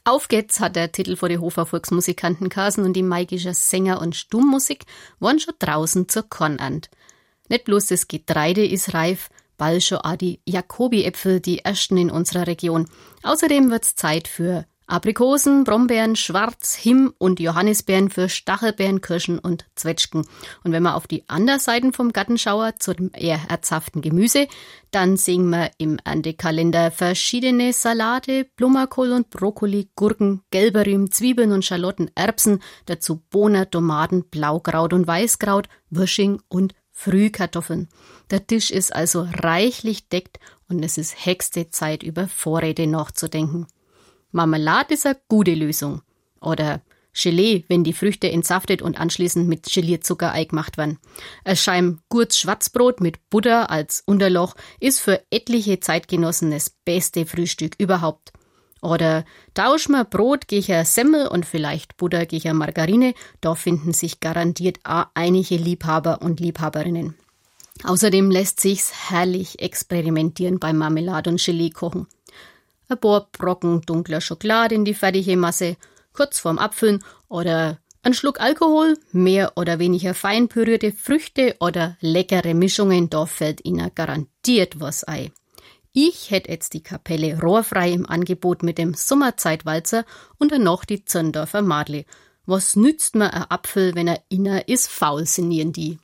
Auf geht's, hat der Titel vor die Hofer Volksmusikanten Kasen und die maigischer Sänger und Stummmusik waren schon draußen zur Kornant. Nicht bloß das Getreide ist reif, bald schon auch die Jacobi-Äpfel, die ersten in unserer Region. Außerdem wird's Zeit für Aprikosen, Brombeeren, Schwarz-, Him- und Johannisbeeren, für Stachelbeeren, Kirschen und Zwetschgen. Und wenn wir auf die anderen Seiten vom Garten schauen, zu dem eher herzhaften Gemüse, dann sehen wir im Erntekalender verschiedene Salate, Blumenkohl und Brokkoli, Gurken, Gelberrüben, Zwiebeln und Schalotten, Erbsen, dazu Bohnen, Tomaten, Blaukraut und Weißkraut, Würsching und Frühkartoffeln. Der Tisch ist also reichlich deckt und es ist höchste Zeit, über Vorräte nachzudenken. Marmelade ist eine gute Lösung. Oder Gelee, wenn die Früchte entsaftet und anschließend mit Gelierzucker eingemacht werden. Ein Scheim gutes Schwarzbrot mit Butter als Unterloch ist für etliche Zeitgenossen das beste Frühstück überhaupt. Oder tauschen wir Brot gegen Semmel und vielleicht Butter gegen Margarine, da finden sich garantiert auch einige Liebhaber und Liebhaberinnen. Außerdem lässt sich's herrlich experimentieren beim Marmelade und Gelee kochen. Ein paar Brocken dunkler Schokolade in die fertige Masse, kurz vorm Abfüllen oder ein Schluck Alkohol, mehr oder weniger fein pürierte Früchte oder leckere Mischungen, da fällt Ihnen garantiert was ein. Ich hätte jetzt die Kapelle rohrfrei im Angebot mit dem Sommerzeitwalzer und dann noch die Zirndorfer Madle. Was nützt mir ein Apfel, wenn er inner ist faul, sinnieren die.